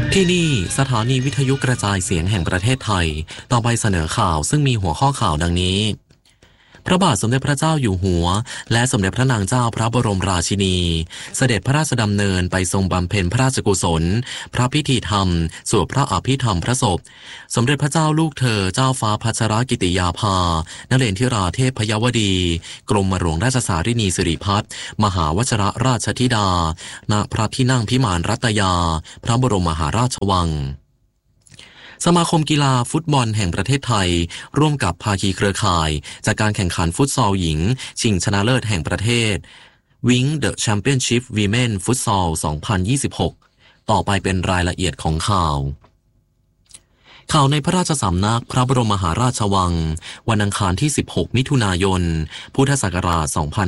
ที่นี่สถานีวิทยุกระจายเสียงแห่งประเทศไทยต่อไปเสนอข่าวซึ่งมีหัวข้อข่าวดังนี้พระบาทสมเด็จพระเจ้าอยู่หัวและสมเด็จพระนางเจ้าพระบรมราชินีเสด็จพระราชดำเนินไปทรงบำเพ็ญพระราชกุศลพระพิธีธรรมสวดพระอภิธรรมพระศพสมเด็จพระเจ้าลูกเธอเจ้าฟ้าพัชรกิติยาภานเรนทิราเทพยวดีกรมหลวงราชสารินีสิริพัฒน์มหาวชิรราชธิดาณพระที่นั่งพิมานรัตยาพระบรมมหาราชวังสมาคมกีฬาฟุตบอลแห่งประเทศไทยร่วมกับภาคีเครือข่ายจากการแข่งขันฟุตซอลหญิงชิงชนะเลิศแห่งประเทศ Wing the Championship Women Futsal 2026 ต่อไปเป็นรายละเอียดของข่าวในพระราชสำนักพระบรมมหาราชวังวันอังคารที่ 16 มิถุนายน พุทธศักราช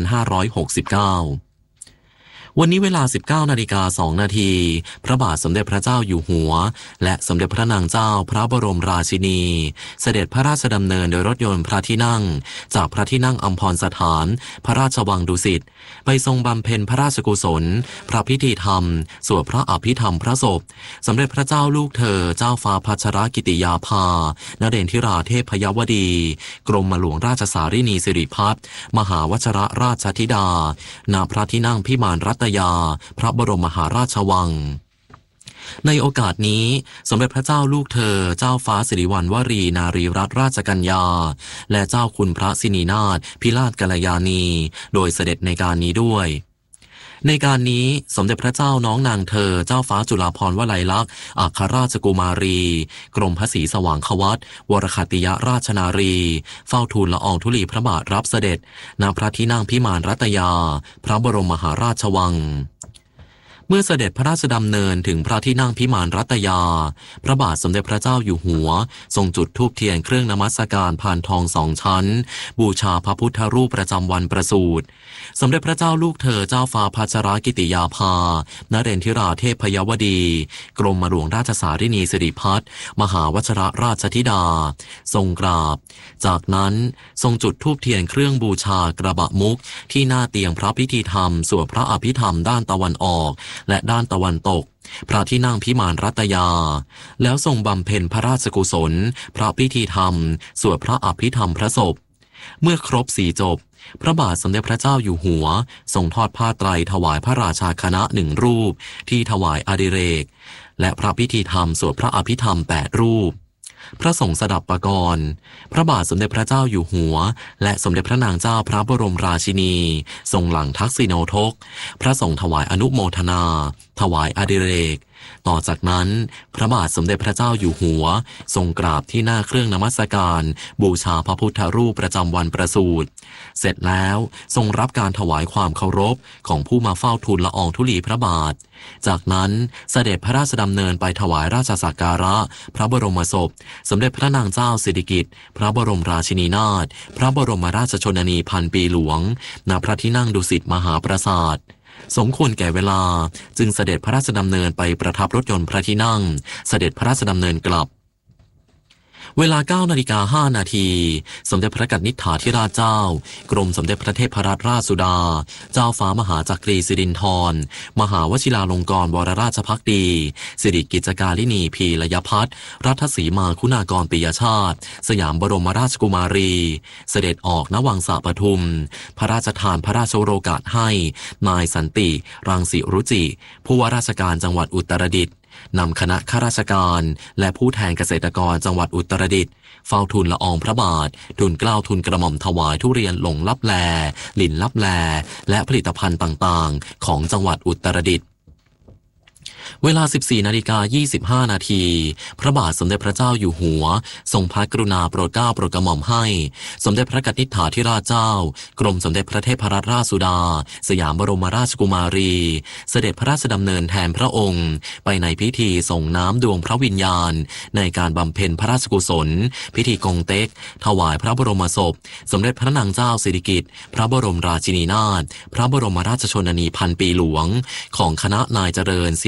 2569วันนี้เวลา 19:02 นาทีพระบาทสมเด็จพระเจ้าอยู่หัวและสมเด็จพระนางเจ้าพระบรมราชินีเสด็จพระราชดำเนินโดยรถยนต์พระที่นั่งจากพระที่นั่งอัมพรสถานพระราชวังดุสิตไปทรงบำเพ็ญพระราชกุศลพระพิธีธรรมสวดพระอภิธรรมพระศพสมเด็จพระเจ้าลูกเธอเจ้าฟ้าพัชรกิติยาภานเรนทิราเทพยวดีกรมหลวงราชสารินีสิริพัฒน์มหาวชิรราชธิดาณพระที่นั่งพิมานรัตยาพระบรมมหาราชวังในโอกาสนี้สมเด็จพระเจ้าลูกเธอเจ้าฟ้าสิริวัณวรีนารีรัตนราชกัญญาและเจ้าคุณพระสินีนาถพิราชกัลยาณีโดยเสด็จในการนี้ด้วยในการนี้สมเด็จพระเจ้าน้องนางเธอเจ้าฟ้าจุฬาภรณ์วลัยลักษณ์อัครราชกุมารีกรมพระศรีสว่างควัตรวรคัตติยราชนารีเฝ้าทูลละอองธุลีพระบาทรับเสด็จณพระที่นั่งพิมานรัตยาพระบรมมหาราชวังเมื่อเสด็จพระราชดำเนินถึงพระที่นั่งพิมานรัตยาพระบาทสมเด็จพระเจ้าอยู่หัวทรงจุดธูปเทียนเครื่องนมัสการพานทอง2 ชั้นบูชาพระพุทธรูปประจำวันประสูติสมเด็จพระเจ้าลูกเธอเจ้าฟ้าพัชรกิติยาภานเรนทิราเทพยวดีกรมหลวงราชสารินีสิริพัฒน์มหาวชิรราชธิดาทรงกราบจากนั้นทรงจุดธูปเทียนเครื่องบูชากระบะมุกที่หน้าเตียงพระพิธีธรรมสวดพระอภิธรรมด้านตะวันออกและด้านตะวันตกพระที่นั่งพิมานรัตยาแล้วทรงบำเพ็ญพระราชกุศลพระพิธีธรรมสวดพระอภิธรรมพระศพเมื่อครบ4 จบพระบาทสมเด็จพระเจ้าอยู่หัวทรงทอดผ้าไตรถวายพระราชาคณะ1 รูปที่ถวายอดิเรกและพระพิธีธรรมสวดพระอภิธรรม8 รูปพระสงฆ์สดับปกรณ์พระบาทสมเด็จพระเจ้าอยู่หัวและสมเด็จพระนางเจ้าพระบรมราชินีทรงหลังทักษิโนทกพระสงฆ์ถวายอนุโมทนาถวายอดิเรกต่อจากนั้นพระบาทสมเด็จพระเจ้าอยู่หัวทรงกราบที่หน้าเครื่องนมัสการบูชาพระพุทธรูปประจำวันประสูติเสร็จแล้วทรงรับการถวายความเคารพของผู้มาเฝ้าทูลละอองธุลีพระบาทจากนั้นเสด็จพระราชดำเนินไปถวายราชสักการะพระบรมศพสมเด็จพระนางเจ้าสิริกิติ์พระบรมราชินีนาถพระบรมราชชนนีพันปีหลวงณพระที่นั่งดุสิตมหาปราสาทสมควรแก่เวลาจึงเสด็จพระราชดำเนินไปประทับรถยนต์พระที่นั่งเสด็จพระราชดำเนินกลับเวลา 9:05 นาทีสมเด็จพระกนิษฐาธิราชเจ้ากรมสมเด็จพระเทพรัตนราชสุดาเจ้าฟ้ามหาจักรีสิรินธรมหาวชิราลงกรณ์วรราชภักดีสิริกิจการินีพีระยพัฒน์รัฐสีมาคุณากรปิยชาติสยามบรมราชกุมารีเสด็จออกณวังสะปทุมพระราชทานพระราชโองการให้นายสันติรังสิรุจิผู้ว่าราชการจังหวัดอุตรดิตถ์นำคณะข้าราชการและผู้แทนเกษตรกรจังหวัดอุตรดิตถ์เฝ้าทูลละอองพระบาททูลเกล้าทูลกระหม่อมถวายทุเรียนหลงลับแลหลินลับแลและผลิตภัณฑ์ต่างๆของจังหวัดอุตรดิตถ์เวลา 14:25 นาทีพระบาทสมเด็จพระเจ้าอยู่หัวทรงพระกรุณาโปรดเกล้าโปรดกระหม่อมให้สมเด็จพระกนิษฐาธิราชเจ้ากรมสมเด็จพระเทพรัตนราชสุดาสยามบรมราชกุมารีเสด็จพระราชดำเนินแทนพระองค์ไปในพิธีส่งน้ำดวงพระวิญญาณในการบำเพ็ญพระราชกุศลพิธีกงเต็กถวายพระบรมศพสมเด็จพระนางเจ้าสิริกิติ์พระบรมราชินีนาถพระบรมราชชนนีพันปีหลวงของคณะนายเจริญสิริว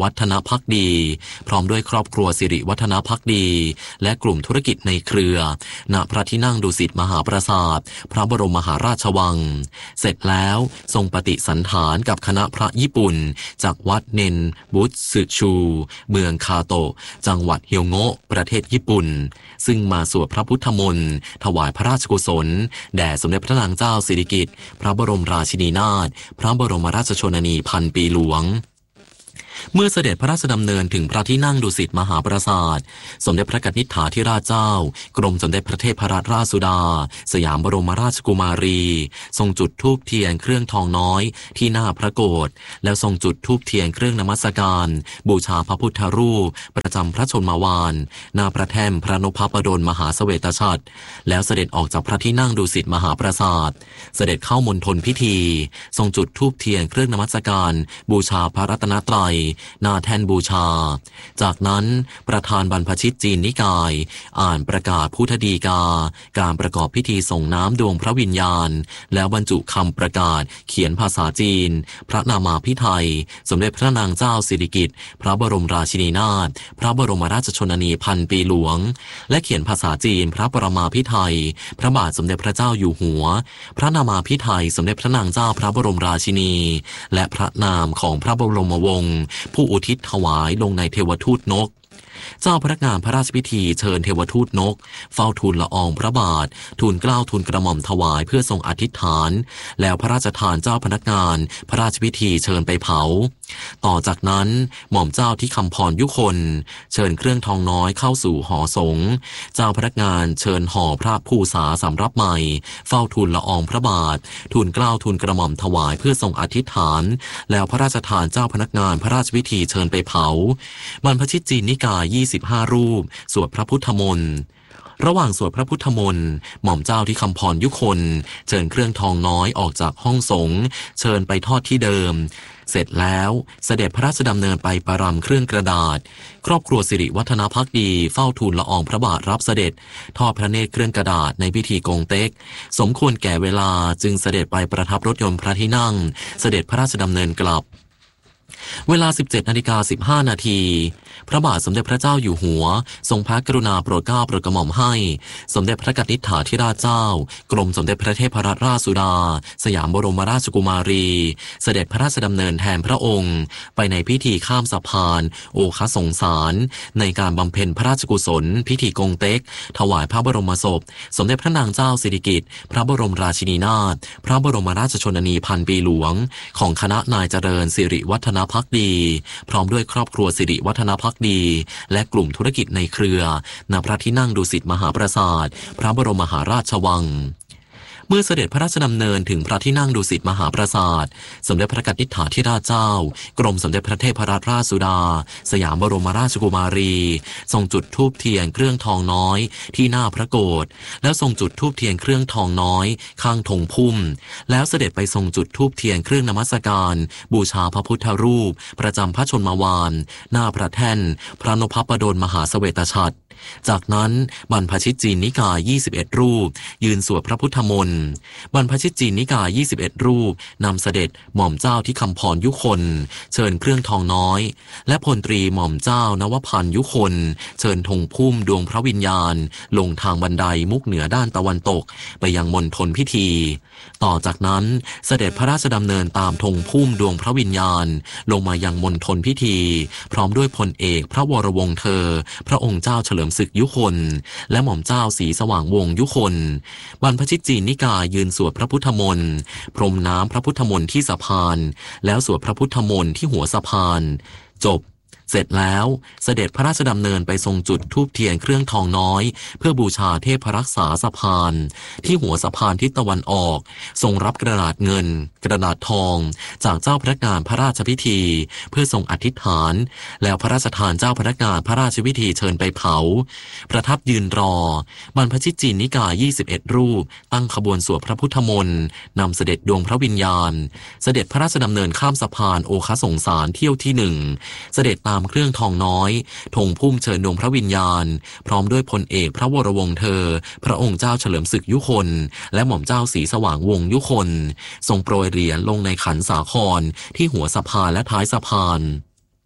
วัฒนภักดีพร้อมด้วยครอบครัวสิริวัฒนภักดีและกลุ่มธุรกิจในเครือณพระที่นั่งดุสิตมหาปราสาทพระบรมมหาราชวังเสร็จแล้วทรงปฏิสันถานกับคณะพระญี่ปุ่นจากวัดเนนบุตสึชูเมืองคาโตะจังหวัดเฮียวโงะประเทศญี่ปุ่นซึ่งมาสวดพระพุทธมนต์ถวายพระราชกุศลแด่สมเด็จพระนางเจ้าสิริกิติ์พระบรมราชินีนาถพระบรมราชชนนีพันปีหลวงเมื่อเสด็จพระราชดำเนินถึงพระที่นั่งดุสิตมหาปราสาทสมเด็จพระกนิษฐาธิราชเจ้ากรมสมเด็จพระเทพรัตนราชสุดาสยามบรมราชกุมารีทรงจุดธูปเทียนเครื่องทองน้อยที่หน้าพระโกฐแล้วทรงจุดธูปเทียนเครื่องนมัสการบูชาพระพุทธรูปประจำพระชนมวานหน้าพระแท่นพระนพบดลมหาเสวตฉัตรแล้วเสด็จออกจากพระที่นั่งดุสิตมหาปราสาทเสด็จเข้ามณฑลพิธีทรงจุดธูปเทียนเครื่องนมัสการบูชาพระรัตนตรัยหน้าแท่นบูชาจากนั้นประธานบรรพชิตจีนนิกายอ่านประกาศพุทธดีกาการประกอบพิธีส่งน้ำดวงพระวิญญาณแล้วบรรจุคำประกาศเขียนภาษาจีนพระนามาภิไธยสมเด็จพระนางเจ้าสิริกิติ์พระบรมราชินีนาถพระบรมราชชนนีพันปีหลวงและเขียนภาษาจีนพระปรมาภิไธยพระบาทสมเด็จพระเจ้าอยู่หัวพระนามาภิไธยสมเด็จพระนางเจ้าพระบรมราชินีและพระนามของพระบรมวงศ์ผู้อุทิศถวายลงในเทวทูตนกเจ้าพนักงานพระราชพิธีเชิญเทวทูตนกเฝ้าทูลละอองพระบาททูลเกล้าทูลกระหม่อมถวายเพื่อทรงอธิษฐานแล้วพระราชทานเจ้าพนักงานพระราชพิธีเชิญไปเผาต่อจากนั้นหม่อมเจ้าที่คำพรยุคนเชิญเครื่องทองน้อยเข้าสู่หอสงฆ์เจ้าพนักงานเชิญห่อพระภูษาสำรับใหม่เฝ้าทูลละอองพระบาททูลเกล้าทูลกระหม่อมถวายเพื่อทรงอธิษฐานแล้วพระราชทานเจ้าพนักงานพระราชพิธีเชิญไปเผาบรรพชิตจีนนิกาย25 รูปสวดพระพุทธมนต์ระหว่างสวดพระพุทธมนต์หม่อมเจ้าที่คำพรยุคนเชิญเครื่องทองน้อยออกจากห้องสงฆ์เชิญไปทอดที่เดิมเสร็จแล้วเสด็จพระราชดำเนินไปประรำเครื่องกระดาษครอบครัวสิริวัฒนภักดีเฝ้าทูลละอองพระบาทรับเสด็จทอดพระเนตรเครื่องกระดาษในพิธีกงเต็กสมควรแก่เวลาจึงเสด็จไปประทับรถยนต์พระที่นั่งเสด็จพระราชดำเนินกลับเวลา 17:15 นาทีพระบาทสมเด็จพระเจ้าอยู่หัวทรงพระกรุณาโปรดเกล้าโปรดกระหม่อมให้สมเด็จพระกนิษฐาธิราชเจ้ากรมสมเด็จพระเทพรัตนราชสุดาสยามบรมราชกุมารีเสด็จพระราชดำเนินแทนพระองค์ไปในพิธีข้ามสะพานโอคสงสารในการบำเพ็ญพระราชกุศลพิธีกงเต็กถวายพระบรมศพสมเด็จพระนางเจ้าสิริกิติ์พระบรมราชินีนาถพระบรมราชชนนีพันปีหลวงของคณะนายเจริญสิริวัฒนภักดีพร้อมด้วยครอบครัวสิริวัฒนภักดีและกลุ่มธุรกิจในเครือณพระที่นั่งดุสิตมหาปราสาทพระบรมมหาราชวังเมื่อเสด็จพระราชดำเนินถึงพระที่นั่งดุสิตมหาปราสาทสมเด็จพระกนิษฐาธิราชเจ้ากรมสมเด็จพระเทพรัตนราชสุดาสยามบรมราชกุมารีทรงจุดธูปเทียนเครื่องทองน้อยที่หน้าพระโกฐแล้วทรงจุดธูปเทียนเครื่องทองน้อยข้างธงพุ่มแล้วเสด็จไปทรงจุดธูปเทียนเครื่องนมัสการบูชาพระพุทธรูปประจำพระชนมวานหน้าพระแท่นพระนพบดลมหาเสวตฉัตรจากนั้นบรรพชิตจีนนิกาย21 รูปยืนสวดพระพุทธมนต์บรรพชิตจีนนิกาย21 รูปนำเสด็จหม่อมเจ้าที่คำพรยุคนเชิญเครื่องทองน้อยและพลตรีหม่อมเจ้านวพันธ์ยุคนเชิญธงพุ่มดวงพระวิญญาณลงทางบันไดมุกเหนือด้านตะวันตกไปยังมณฑลพิธีต่อจากนั้นเสด็จพระราชดำเนินตามธงพุ่มดวงพระวิญญาณลงมายังมณฑลพิธีพร้อมด้วยพลเอกพระวรวงศ์เธอพระองค์เจ้าเฉลิมศึกยุคนและหม่อมเจ้าศรีสว่างวงศ์ยุคนบรรพชิตจีนนิกายยืนสวดพระพุทธมนต์พรมน้ำพระพุทธมนต์ที่สะพานแล้วสวดพระพุทธมนต์ที่หัวสะพานจบเสร็จแล้วเสด็จพระราชดำเนินไปทรงจุดธูปเทียนเครื่องทองน้อยเพื่อบูชาเทพรักษาสะพานที่หัวสะพานทิศตะวันออกทรงรับกระดาษเงินกระดาษทองจากเจ้าพนักงานพระราชพิธีเพื่อทรงอธิษฐานแล้วพระราชทานเจ้าพนักงานพระราชพิธีเชิญไปเผาประทับยืนรอบรรพชิตจีนนิกาย21 รูปตั้งขบวนสวดพระพุทธมนต์นำเสด็จดวงพระวิญญาณเสด็จพระราชดำเนินข้ามสะพานโอคสงสารเที่ยวที่1เสด็จตามเครื่องทองน้อยธงพุ่มเชิญดวงพระวิญญาณพร้อมด้วยพลเอกพระวรวงศ์เธอพระองค์เจ้าเฉลิมศึกยุคนและหม่อมเจ้าศรีสว่างวงศ์ยุคนทรงโปรยเหรียญลงในขันสาครที่หัวสะพานและท้ายสะพาน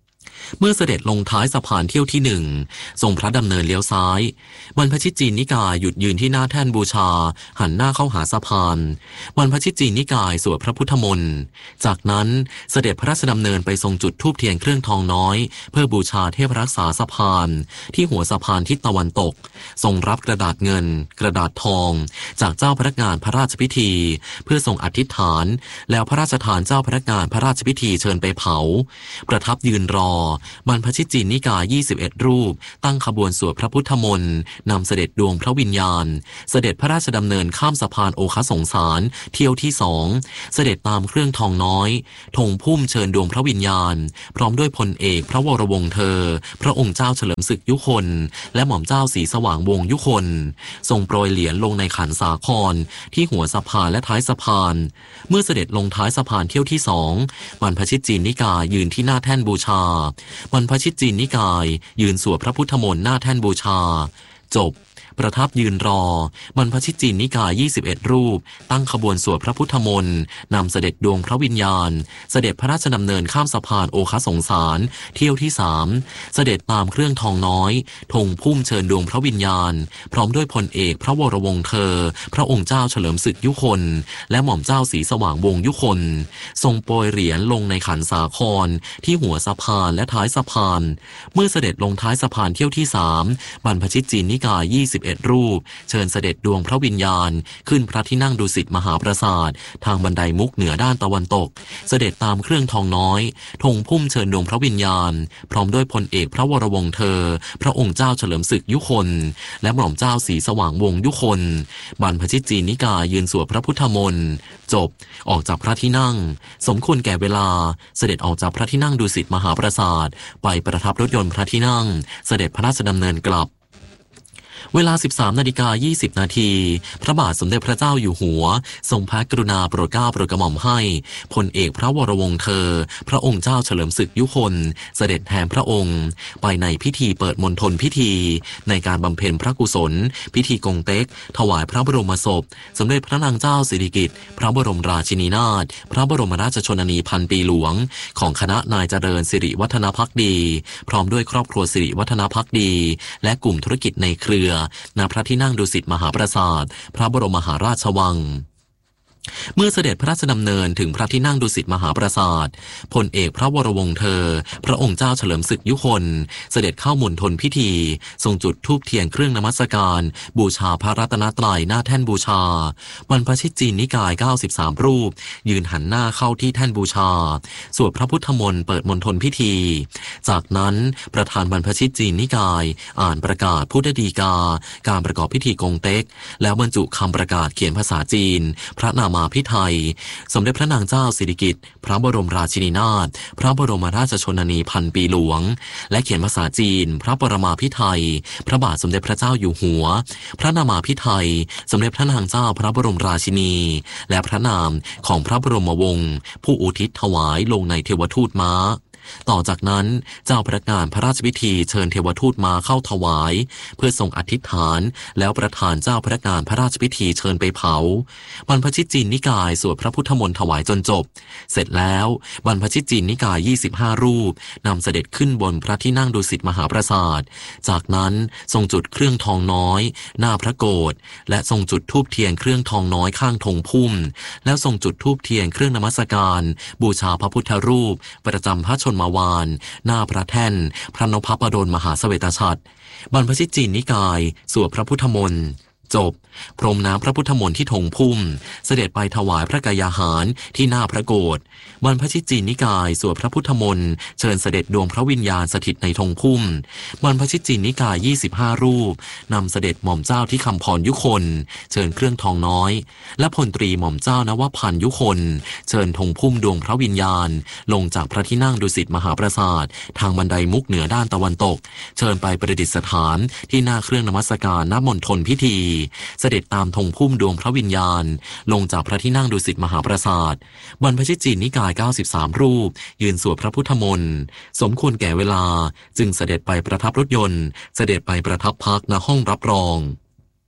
เมื่อเสด็จลงท้ายสะพานเที่ยวที่หนึ่งทรงพระดำเนินเลี้ยวซ้ายบรรพชิตจีนนิกายหยุดยืนที่หน้าแท่นบูชาหันหน้าเข้าหาสะพานบรรพชิตจีนนิกายสวดพระพุทธมนต์จากนั้นเสด็จพระราชดำเนินไปทรงจุดธูปเทียนเครื่องทองน้อยเพื่อบูชาเทพรักษาสะพานที่หัวสะพานทิศตะวันตกทรงรับกระดาษเงินกระดาษทองจากเจ้าพนักงานพระราชพิธีเพื่อทรงอธิษฐานแล้วพระราชทานเจ้าพนักงานพระราชพิธีเชิญไปเผาประทับยืนรอบรรพชิตจีนนิกาย21รูปตั้งขบวนสวดพระพุทธมนต์นำเสด็จดวงพระวิญญาณเสด็จพระราชดำเนินข้ามสะพานโอคสงสารเที่ยวที่2เสด็จตามเครื่องทองน้อยธงพุ่มเชิญดวงพระวิญญาณพร้อมด้วยพลเอกพระวรวงศ์เธอพระองค์เจ้าเฉลิมศึกยุคนและหม่อมเจ้าศรีสว่างวงศ์ยุคนทรงโปรยเหรียญลงในขันสาครที่หัวสะพานและท้ายสะพานเมื่อเสด็จลงท้ายสะพานเที่ยวที่2บรรพชิตจีนนิกายยืนที่หน้าแท่นบูชาบรรพชิตจีนนิกายยืนสวดพระพุทธมนต์หน้าแท่นบูชาจบประทับยืนรอบรรพชิตจีนนิกาย21รูปตั้งขบวนสวดพระพุทธมนต์นำเสด็จดวงพระวิญญาณเสด็จพระราชดำเนินข้ามสะพานโอคสงสารเที่ยวที่3เสด็จตามเครื่องทองน้อยธงพุ่มเชิญดวงพระวิญญาณพร้อมด้วยพลเอกพระวรวงศ์เธอพระองค์เจ้าเฉลิมศึกยุคนและหม่อมเจ้าศรีสว่างวงศ์ยุคนทรงโปรยเหรียญลงในขันสาครที่หัวสะพานและท้ายสะพานเมื่อเสด็จลงท้ายสะพานเที่ยวที่3บรรพชิตจีนนิกาย21รูปเชิญเสด็จดวงพระวิญญาณขึ้นพระที่นั่งดุสิตมหาปราสาททางบันไดมุกเหนือด้านตะวันตกเสด็จตามเครื่องทองน้อยธงพุ่มเชิญดวงพระวิญญาณพร้อมด้วยพลเอกพระวรวงศ์เธอพระองค์เจ้าเฉลิมศึกยุคนและหม่อมเจ้าศรีสว่างวงศ์ยุคนบรรพชิตจีนนิกายยืนสวดพระพุทธมนต์จบออกจากพระที่นั่งสมควรแก่เวลาเสด็จออกจากพระที่นั่งดุสิตมหาปราสาทไปประทับรถยนต์พระที่นั่งเสด็จพระราชดำเนินกลับเวลา 13:20 นาทีพระบาทสมเด็จพระเจ้าอยู่หัวทรงพระกรุณาโปรดเกล้าโปรดกระหม่อมให้พลเอกพระวรวงศ์เธอพระองค์เจ้าเฉลิมศึกยุคนเสด็จแทนพระองค์ไปในพิธีเปิดมณฑลพิธีในการบำเพ็ญพระกุศลพิธีกงเต็กถวายพระบรมศพสมเด็จพระนางเจ้าสิริกิติ์พระบรมราชินีนาถพระบรมราชชนนีพันปีหลวงของคณะนายเจริญสิริวัฒนภักดีพร้อมด้วยครอบครัวสิริวัฒนภักดีและกลุ่มธุรกิจในเครือณพระที่นั่งดุสิตมหาปราสาทพระบรมมหาราชวังเมื่อเสด็จพระราชดำเนินถึงพระที่นั่งดุสิตมหาปราสาทพลเอกพระวรวงศ์เธอพระองค์เจ้าเฉลิมศึกยุคนเสด็จเข้ามณฑลพิธีทรงจุดธูปเทียนเครื่องนมัสการบูชาพระรัตนตรัยหน้าแท่นบูชาบรรพชิตจีนนิกาย93รูปยืนหันหน้าเข้าที่แท่นบูชาสวดพระพุทธมนต์เปิดมณฑลพิธีจากนั้นประธานบรรพชิตจีนนิกายอ่านประกาศพุทธฎีกาการประกอบพิธีกงเต็กแล้วบรรจุคำประกาศเขียนภาษาจีนพระนามาพิไทยสมเด็จพระนางเจ้าสิริกิติ์พระบรมราชินีนาถพระบรมราชชนนีพันปีหลวงและเขียนภาษาจีนพระปรมาภิไธยพระบาทสมเด็จพระเจ้าอยู่หัวพระนามาภิไธยสมเด็จพระนางเจ้าพระบรมราชินีและพระนามของพระบรมวงศ์ผู้อุทิศถวายลงในเทวทูตม้าต่อจากนั้นเจ้าพนักงานพระราชพิธีเชิญเทวทูตมาเข้าถวายเพื่อทรงอธิษฐานแล้วประธานเจ้าพนักงานพระราชพิธีเชิญไปเผาบรรพชิตจีนนิกายสวดพระพุทธมนต์ถวายจนจบเสร็จแล้วบรรพชิตจีนนิกาย25รูปนำเสด็จขึ้นบนพระที่นั่งดุสิตมหาปราสาทจากนั้นทรงจุดเครื่องทองน้อยหน้าพระโกฐและทรงจุดธูปเทียนเครื่องทองน้อยข้างธงพุ่มแล้วทรงจุดธูปเทียนเครื่องนมัสการบูชาพระพุทธรูปประจำพระชนมวาลหน้าพระแท่นพระนพปดลมหาเสวตฉัตรบรรพชิตจีนนิกายสวดพระพุทธมนต์จบพรมน้ำพระพุทธมนต์ที่ธงพุ่มเสด็จไปถวายพระกายาหารที่หน้าพระโกฐบรรพชิตจีนนิกายสวดพระพุทธมนต์เชิญเสด็จดวงพระวิญญาณสถิตในธงพุ่มบรรพชิตจีนนิกาย25รูปนำเสด็จหม่อมเจ้าที่คำพรยุคนเชิญเครื่องทองน้อยและพลตรีหม่อมเจ้านวพันธ์ยุคนเชิญธงพุ่มดวงพระวิญญาณลงจากพระที่นั่งดุสิตมหาปราสาททางบันไดมุกเหนือด้านตะวันตกเชิญไปประดิษฐานที่หน้าเครื่องนมัสการณมณฑลพิธีเสด็จตามธงพุ่มดวงพระวิญญาณลงจากพระที่นั่งดุสิตมหาปราสาทบรรพชิตจีนนิกาย93รูปยืนสวดพระพุทธมนต์สมควรแก่เวลาจึงเสด็จไปประทับรถยนต์เสด็จไปประทับพักณห้องรับรอง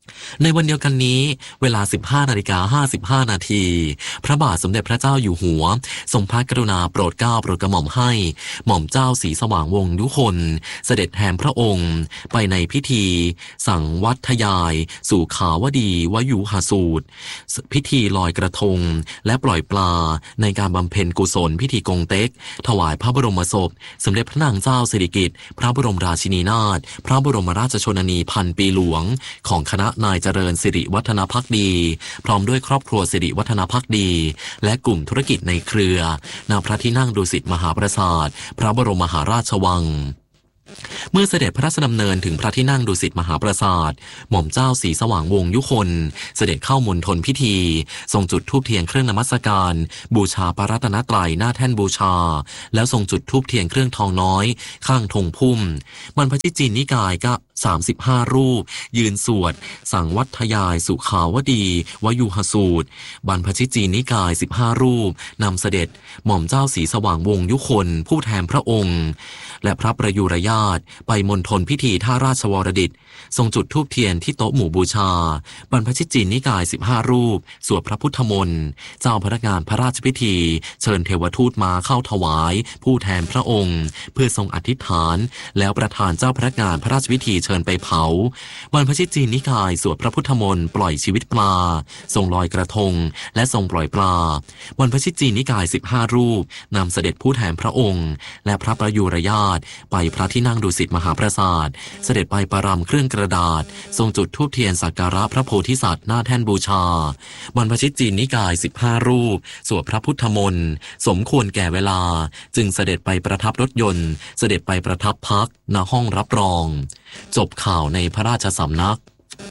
ในวันเดียวกันนี้เวลา 15:55 นาทีพระบาทสมเด็จพระเจ้าอยู่หัวทรงพระกรุณาโปรดเกล้าโปรดกระหม่อมให้หม่อมเจ้าศรีสว่างวงศ์ยุคนเสด็จแทนพระองค์ไปในพิธีสังวัทยายสู่ขาวดีวยุหสูตรพิธีลอยกระทงและปล่อยปลาในการบำเพ็ญกุศลพิธีกงเต็กถวายพระบรมศพสมเด็จพระนางเจ้าสิริกิติ์พระบรมราชินีนาถพระบรมราชชนนีพันปีหลวงของคณะนายเจริญสิริวัฒนภักดีพร้อมด้วยครอบครัวสิริวัฒนภักดีและกลุ่มธุรกิจในเครือณพระที่นั่งดุสิตมหาปราสาทพระบรมมหาราชวังเมื่อเสด็จพระราชดำเนินถึงพระที่นั่งดุสิตมหาปราสาทหม่อมเจ้าศรีสว่างวงศ์ยุคนเสด็จเข้ามณฑลพิธีทรงจุดธูปเทียนเครื่องนมัสการบูชาพระรัตนตรัยหน้าแท่นบูชาแล้วทรงจุดธูปเทียนเครื่องทองน้อยข้างธงพุ่มบรรพชิตจีนนิกายก็35 รูปยืนสวดสังวัทยายสุขาวดีวยุหสูตรบรรพชิตจีนนิกาย15 รูปนำเสด็จหม่อมเจ้าศรีสว่างวงศ์ยุคนผู้แทนพระองค์และพระประยุรญาติไปมณฑลพิธีท่าราชวรดิตทรงจุดธูปเทียนที่โต๊ะหมู่บูชาบรรพชิตจีนนิกาย15 รูปสวดพระพุทธมนต์เจ้าพนักงานพระราชพิธีเชิญเทวทูตมาเข้าถวายผู้แทนพระองค์เพื่อทรงอธิษฐานแล้วประธานเจ้าพนักงานพระราชพิธีเชิญไปเผาบรรพชิตจีนนิกายสวดพระพุทธมนต์ปล่อยชีวิตปลาทรงลอยกระทงและทรงปล่อยปลาบรรพชิตจีนนิกาย15 รูปนำเสด็จผู้แทนพระองค์และพระประยุรญาติไปพระที่นั่งดุสิตมหาปราสาทเสด็จไปประรำเครื่องกระดาษทรงจุดธูปเทียนสักการะพระโพธิสัตว์หน้าแท่นบูชาบรรพชิตจีนนิกาย15 รูปสวดพระพุทธมนต์สมควรแก่เวลาจึงเสด็จไปประทับรถยนต์เสด็จไปประทับพักณห้องรับรองจบข่าวในพระราชสำนัก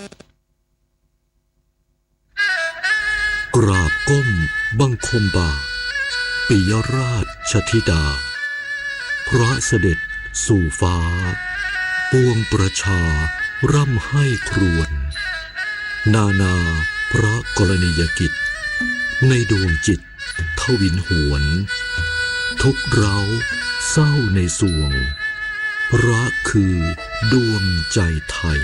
กราบก้มบังคมบาทปิยราชธิดาพระเสด็จสู่ฟ้าปวงประชาร่ำให้ครวญนานาพระกรณียกิจในดวงจิตทวินหวนทุกเราเศร้าในสวงพระคือดวงใจไทย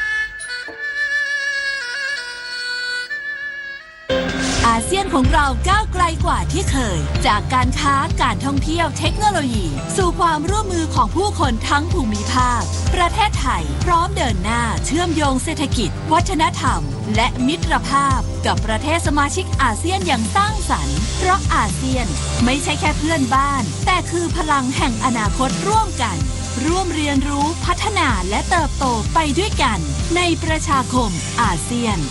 อาเซียนของเราก้าวไกลกว่าที่เคยจากการค้าการท่องเที่ยวเทคโนโลยีสู่ความร่วมมือของผู้คนทั้งภูมิภาคประเทศไทยพร้อมเดินหน้าเชื่อมโยงเศรษฐกิจวัฒนธรรมและมิตรภาพกับประเทศสมาชิกอาเซียนอย่างสร้างสรรค์เพราะอาเซียนไม่ใช่แค่เพื่อนบ้านแต่คือพลังแห่งอนาคตร่วมกันร่วมเรียนรู้พัฒนาและเติบโตไปด้วยกันในประชาคมอาเซียน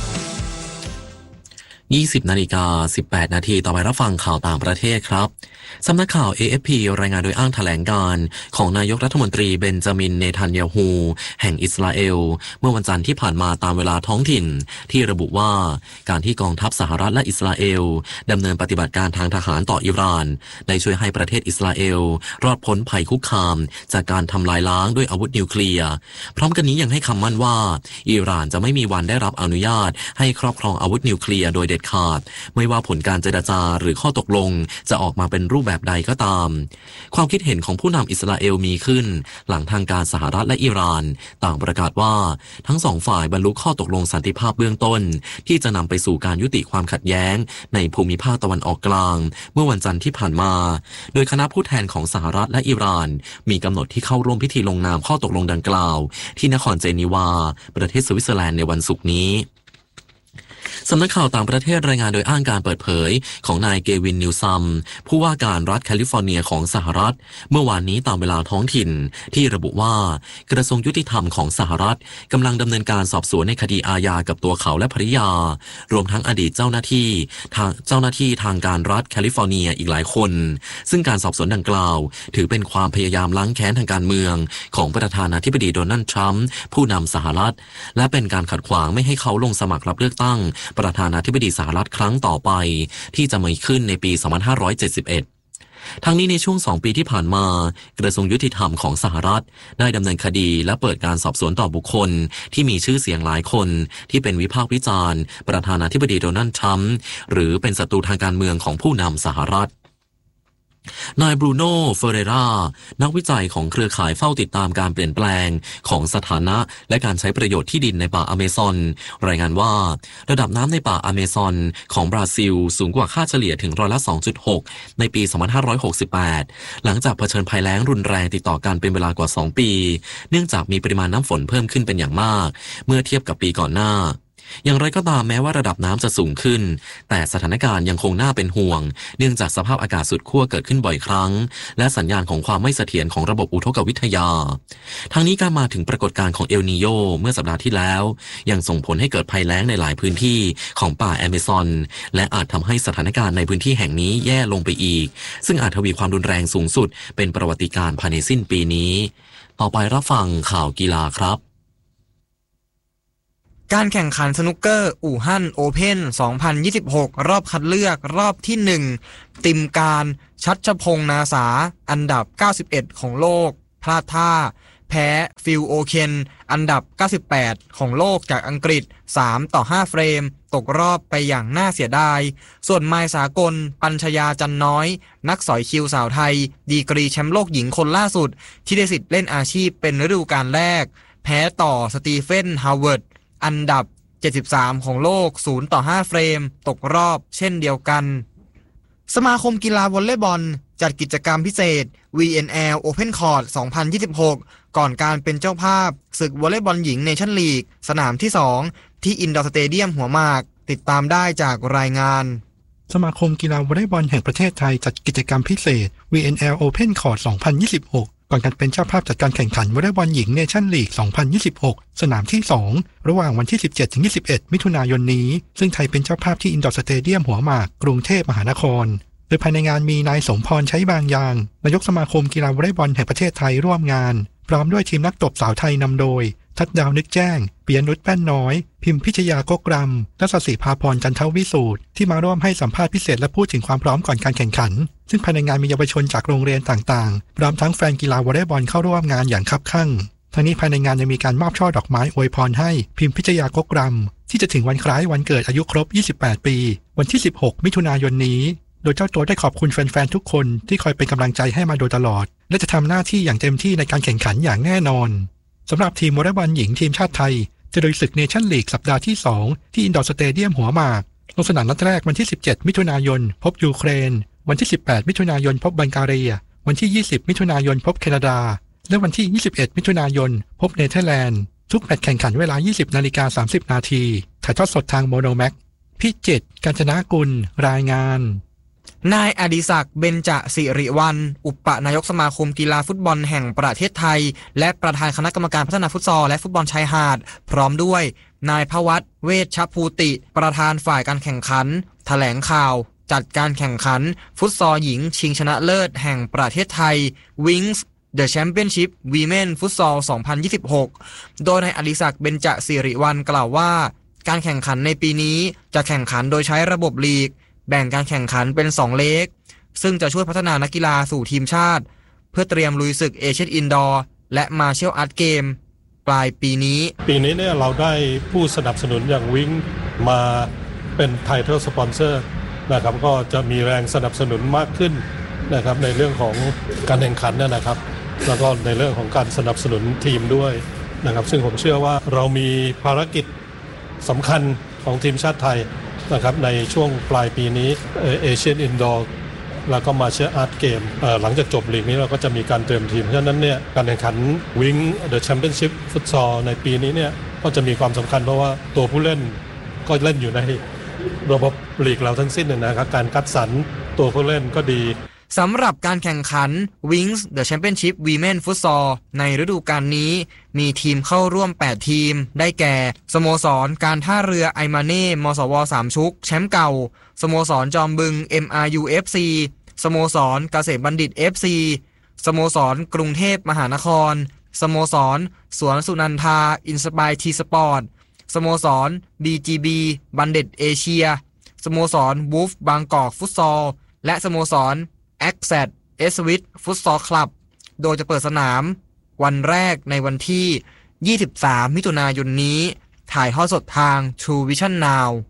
20:18 นาทีต่อไปรับฟังข่าวต่างประเทศครับสำนักข่าว AFP รายงานโดยอ้างแถลงการของนายกรัฐมนตรีเบนจามินเนทันยาฮูแห่งอิสราเอลเมื่อวันจันทร์ที่ผ่านมาตามเวลาท้องถิ่นที่ระบุว่าการที่กองทัพสหรัฐและอิสราเอลดำเนินปฏิบัติการทางทหารต่ออิหร่านได้ช่วยให้ประเทศอิสราเอลรอดพ้นภัยคุกคามจากการทำลายล้างด้วยอาวุธนิวเคลียร์พร้อมกันนี้ยังให้คำมั่นว่าอิหร่านจะไม่มีวันได้รับอนุญาตให้ครอบครองอาวุธนิวเคลียร์โดยเด็ดขาดไม่ว่าผลการเจรจาหรือข้อตกลงจะออกมาเป็นรูปแบบใดก็ตามความคิดเห็นของผู้นำอิสราเอลมีขึ้นหลังทางการสหรัฐและอิหร่านต่างประกาศว่าทั้งสองฝ่ายบรรลุข้อตกลงสันติภาพเบื้องต้นที่จะนำไปสู่การยุติความขัดแย้งในภูมิภาคตะวันออกกลางเมื่อวันจันทร์ที่ผ่านมาโดยคณะผู้แทนของสหรัฐและอิหร่านมีกำหนดที่เข้าร่วมพิธีลงนามข้อตกลงดังกล่าวที่นครเจนีวาประเทศสวิตเซอร์แลนด์ในวันศุกร์นี้สำนักข่าวต่างประเทศรายงานโดยอ้างการเปิดเผยของนายเกวินนิวซัมผู้ว่าการรัฐแคลิฟอร์เนียของสหรัฐเมื่อวานนี้ตามเวลาท้องถิ่นที่ระบุว่ากระทรวงยุติธรรมของสหรัฐกำลังดำเนินการสอบสวนในคดีอาญากับตัวเขาและภริยารวมทั้งอดีตเจ้าหน้าที่ทางการรัฐแคลิฟอร์เนียอีกหลายคนซึ่งการสอบสวนดังกล่าวถือเป็นความพยายามล้างแค้นทางการเมืองของประธานาธิบดีโดนัลด์ทรัมป์ผู้นำสหรัฐและเป็นการขัดขวางไม่ให้เขาลงสมัครรับเลือกตั้งประธานาธิบดีสหรัฐครั้งต่อไปที่จะมีขึ้นในปี 2571 ทั้งนี้ในช่วง2 ปีที่ผ่านมากระทรวงยุติธรรมของสหรัฐได้ดำเนินคดีและเปิดการสอบสวนต่อบุคคลที่มีชื่อเสียงหลายคนที่เป็นวิพากษ์วิจารณ์ประธานาธิบดีโดนัลด์ทรัมป์หรือเป็นศัตรูทางการเมืองของผู้นำสหรัฐนายบรูโน่เฟเรรานักวิจัยของเครือข่ายเฝ้าติดตามการเปลี่ยนแปลงของสถานะและการใช้ประโยชน์ที่ดินในป่าอเมซอนรายงานว่าระดับน้ำในป่าอเมซอนของบราซิลสูงกว่าค่าเฉลี่ยถึง2.6%ในปี 2568 หลังจากเผชิญภัยแล้งรุนแรงติดต่อกันเป็นเวลากว่า 2 ปีเนื่องจากมีปริมาณน้ำฝนเพิ่มขึ้นเป็นอย่างมากเมื่อเทียบกับปีก่อนหน้าอย่างไรก็ตามแม้ว่าระดับน้ำจะสูงขึ้นแต่สถานการณ์ยังคงน่าเป็นห่วงเนื่องจากสภาพอากาศสุดขั้วเกิดขึ้นบ่อยครั้งและสัญญาณของความไม่เสถียรของระบบอุทกวิทยาทั้งนี้การมาถึงปรากฏการณ์ของเอลนีโญเมื่อสัปดาห์ที่แล้วยังส่งผลให้เกิดภัยแล้งในหลายพื้นที่ของป่าแอมะซอนและอาจทำให้สถานการณ์ในพื้นที่แห่งนี้แย่ลงไปอีกซึ่งอาจทวีความรุนแรงสูงสุดเป็นประวัติการณ์ภายในสิ้นปีนี้ต่อไปรับฟังข่าวกีฬาครับการแข่งขันสนุกเกอร์อู่ฮั่นโอเพ่น 2026 รอบคัดเลือกรอบที่ 1 ติมการชัชพงษ์นาสาอันดับ 91 ของโลกพลาดท่าแพ้ฟิลโอเคนอันดับ 98 ของโลกจากอังกฤษ 3-5 เฟรมตกรอบไปอย่างน่าเสียดายส่วนไมล์สากลปัญชยาจันน้อยนักสอยคิวสาวไทยดีกรีแชมป์โลกหญิงคนล่าสุดที่ได้สิทธิ์เล่นอาชีพเป็นฤดูกาลแรกแพ้ต่อสตีเฟนฮาวเวิร์ดอันดับ 73 ของโลก 0-5 เฟรมตกรอบเช่นเดียวกันสมาคมกีฬาวอลเลย์บอลจัดกิจกรรมพิเศษ VNL Open Court 2026 ก่อนการเป็นเจ้าภาพศึกวอลเลย์บอลหญิงเนชั่นลีกสนามที่ 2 ที่อินดอร์สเตเดียมหัวหมากติดตามได้จากรายงานสมาคมกีฬาวอลเลย์บอลแห่งประเทศไทยจัดกิจกรรมพิเศษ VNL Open Court 2026ก่อนการเป็นเจ้าภาพจัดการแข่งขันวอลเลย์บอลหญิงเนชั่นลีก 2026 สนามที่ 2 ระหว่างวันที่ 17-21 มิถุนายนนี้ซึ่งไทยเป็นเจ้าภาพที่อินดอร์สเตเดียมหัวหมากกรุงเทพมหานครโดยภายในงานมีนายสมพรใช้บางยางนายกสมาคมกีฬาวอลเลย์บอลแห่งประเทศไทยร่วมงานพร้อมด้วยทีมนักตบสาวไทยนำโดยทัดดาวนึกแจ้งปิยนุชแป้นน้อยพิมพิชยากกรำและศศิภาพรจันทวิสูตรที่มาร่วมให้สัมภาษณ์พิเศษและพูดถึงความพร้อมก่อนการแข่งขันซึ่งภายในงานมีเยาวชนจากโรงเรียนต่างๆพร้อมทั้งแฟนกีฬาวอลเลย์บอลเข้าร่วมงานอย่างคับคั่งทั้งนี้ภายในงานยังมีการมอบช่อดอกไม้อวยพรให้พิมพิชยากกรำที่จะถึงวันคล้ายวันเกิดอายุครบ28 ปีวันที่ 16 มิถุนายนนี้โดยเจ้าตัวได้ขอบคุณแฟนๆทุกคนที่คอยเป็นกำลังใจให้มาโดยตลอดและจะทำหน้าที่อย่างเต็มที่ในการแข่งขันอย่างแน่นอนสำหรับทีมวอลเลย์บอลหญิงทีมชาติไทยจะลุยศึกเนชั่นลีกสัปดาห์ที่ 2 ที่อินดอร์สเตเดียมหัวหมากลงสนามนัดแรกวันที่ 17 มิถุนายนพบยูเครนวันที่ 18 มิถุนายนพบบัลแกเรียวันที่ 20 มิถุนายนพบแคนาดาและวันที่ 21 มิถุนายนพบเนเธอร์แลนด์ทุกแมตช์แข่งขันเวลา 20:30 น.ถ่ายทอดสดทางโมโนแม็กพิจิตร กาญจนกุลรายงานนายอดิศักดิ์เบญจสิริวัลย์อุปนายกสมาคมกีฬาฟุตบอลแห่งประเทศไทยและประธานคณะกรรมการพัฒนาฟุตซอลและฟุตบอลชายหาดพร้อมด้วยนายภวัฒน์เวชภูติประธานฝ่ายการแข่งขันแถลงข่าวจัดการแข่งขันฟุตซอลหญิงชิงชนะเลิศแห่งประเทศไทย Wings The Championship Women Futsal 2026 โดยนายอดิศักดิ์เบญจสิริวัลย์กล่าวว่าการแข่งขันในปีนี้จะแข่งขันโดยใช้ระบบลีกแบ่งการแข่งขันเป็น2 เล็กซึ่งจะช่วยพัฒนานักกีฬาสู่ทีมชาติเพื่อเตรียมลุยศึกเอเชียนอินดอร์และมาเชียลอาร์ตเกมปลายปีนี้เนี่ยเราได้ผู้สนับสนุนอย่างวิงมาเป็นไทเทิลสปอนเซอร์นะครับก็จะมีแรงสนับสนุนมากขึ้นนะครับในเรื่องของการแข่งขันนะครับแล้วก็ในเรื่องของการสนับสนุนทีมด้วยนะครับซึ่งผมเชื่อว่าเรามีภารกิจสำคัญของทีมชาติไทยนะครับในช่วงปลายปีนี้เอเชียนอินดอร์แล้วก็มาเชียร์อาร์ตเกมหลังจากจบลีกนี้เราก็จะมีการเตรียมทีมเพราะฉะนั้นเนี่ยการแข่งขันวิงเดอะแชมเปี้ยนชิพฟุตซอลในปีนี้เนี่ยก็จะมีความสำคัญเพราะว่าตัวผู้เล่นก็เล่นอยู่ในระบบลีกเราทั้งสิ้นนะครับการคัดสรรตัวผู้เล่นก็ดีสำหรับการแข่งขัน Wings The Championship Women Futsal ในฤดูกาลนี้มีทีมเข้าร่วม8ทีมได้แก่สโมสรการท่าเรือไอมาเน่มสว3ชุกแชมป์เก่าสโมสรจอมบึง MRU FC สโมสรเกษมบัณฑิต FC สโมสรกรุงเทพมหานครสโมสรสวนสุนันทาอินสปายทีสปอร์ตสโมสร BGB บัณฑิตเอเชียสโมสรวูฟบางกอกฟุตซอลและสโมสรAccess Eswit Futsal Club โดยจะเปิดสนามวันแรกในวันที่ 23 มิถุนายนนี้ถ่ายทอดสดทาง True Vision Now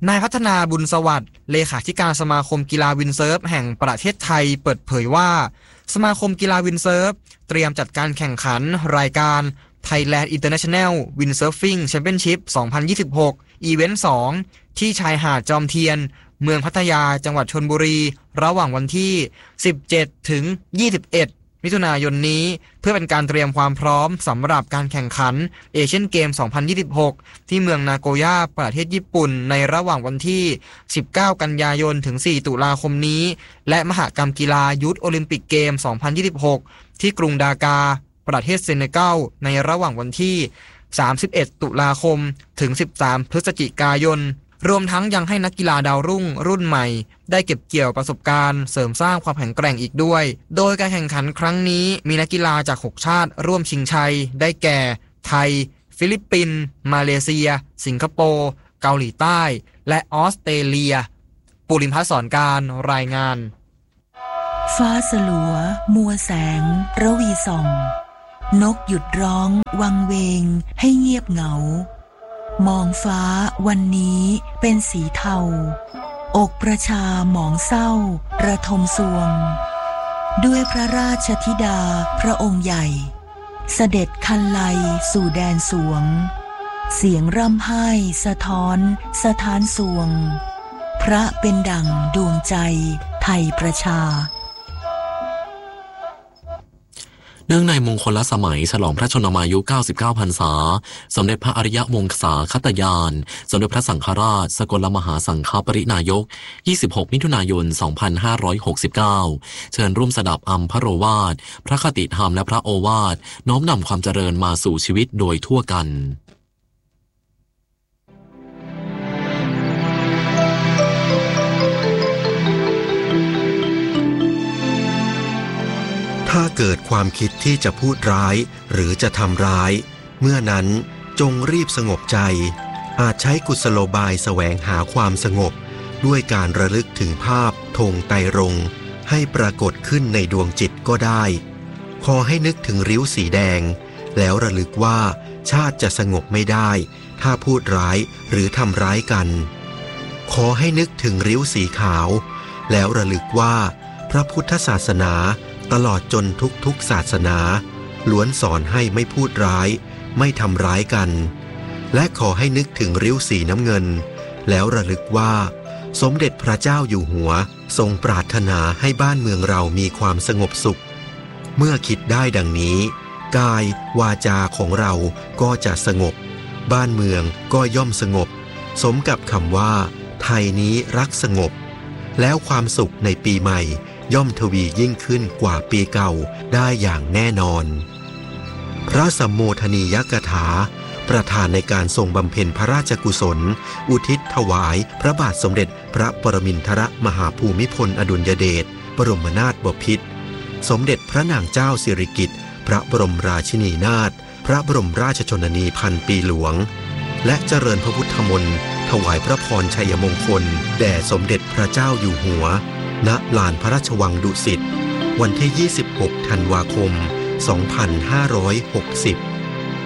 นายพัฒนาบุญสวัสดิ์เลขาธิการสมาคมกีฬาวินเซิร์ฟแห่งประเทศไทยเปิดเผยว่าสมาคมกีฬาวินเซิร์ฟเตรียมจัดการแข่งขันรายการ Thailand International Windsurfing Championship 2026 อีเวนต์ 2 ที่ชายหาดจอมเทียนเมืองพัทยาจังหวัดชลบุรีระหว่างวันที่ 17 ถึง 21 มิถุนายนนี้เพื่อเป็นการเตรียมความพร้อมสำหรับการแข่งขันเอเชียนเกม 2026 ที่เมืองนาโกย่าประเทศญี่ปุ่นในระหว่างวันที่ 19 กันยายนถึง 4 ตุลาคมนี้และมหกรรมกีฬายูทโอลิมปิกเกม 2026 ที่กรุงดากาประเทศเซเนกัลในระหว่างวันที่ 31 ตุลาคมถึง 13 พฤศจิกายนรวมทั้งยังให้นักกีฬาดาวรุ่งรุ่นใหม่ได้เก็บเกี่ยวประสบการณ์เสริมสร้างความแข็งแกร่งอีกด้วยโดยการแข่งขันครั้งนี้มีนักกีฬาจาก 6 ชาติร่วมชิงชัยได้แก่ไทยฟิลิปปินส์มาเลเซียสิงคโปร์เกาหลีใต้และออสเตรเลียปุริมพัฒน์สอนการรายงานฟ้าสลัวมัวแสงระวีส่องนกหยุดร้องวังเวงให้เงียบเหงามองฟ้าวันนี้เป็นสีเทาอกประชาหมองเศร้าระทมสวงด้วยพระราชธิดาพระองค์ใหญ่เสด็จคันไลสู่แดนสวงเสียงร่ำไห้สะท้อนสถานสวงพระเป็นดั่งดวงใจไทยประชาเนื่องในมงคลสมัยฉลองพระชนมายุ 99 พรรษาสมเด็จพระอริยวงศาคตยานสมเด็จพระสังฆราชสกลมหาสังฆปรินายก 26 มิถุนายน 2569 เชิญร่วมสดับอัมพโรวาทพระคติธรรมและพระโอวาทน้อมนำความเจริญมาสู่ชีวิตโดยทั่วกันถ้าเกิดความคิดที่จะพูดร้ายหรือจะทำร้ายเมื่อนั้นจงรีบสงบใจอาจใช้กุศโลบายแสวงหาความสงบด้วยการระลึกถึงภาพธงไตรรงค์ให้ปรากฏขึ้นในดวงจิตก็ได้ขอให้นึกถึงริ้วสีแดงแล้วระลึกว่าชาติจะสงบไม่ได้ถ้าพูดร้ายหรือทำร้ายกันขอให้นึกถึงริ้วสีขาวแล้วระลึกว่าพระพุทธศาสนาตลอดจนทุกศาสนาล้วนสอนให้ไม่พูดร้ายไม่ทำร้ายกันและขอให้นึกถึงริ้วสีน้ำเงินแล้วระลึกว่าสมเด็จพระเจ้าอยู่หัวทรงปรารถนาให้บ้านเมืองเรามีความสงบสุขเมื่อคิดได้ดังนี้กายวาจาของเราก็จะสงบบ้านเมืองก็ย่อมสงบสมกับคำว่าไทยนี้รักสงบแล้วความสุขในปีใหม่ย่อมทวียิ่งขึ้นกว่าปีเก่าได้อย่างแน่นอนพระสัมโมทนียกถาประธานในการทรงบำเพ็ญพระราชกุศลอุทิศถวายพระบาทสมเด็จพระปรมินทรมหาภูมิพลอดุลยเดชบรมนาถบพิตรสมเด็จพระนางเจ้าสิริกิติ์พระบรมราชินีนาถพระบรมราชชนนีพันปีหลวงและเจริญพระพุทธมนต์ถวายพระพรชัยมงคลแด่สมเด็จพระเจ้าอยู่หัวณลานพระราชวังดุสิตวันที่ 26 ธันวาคม 2560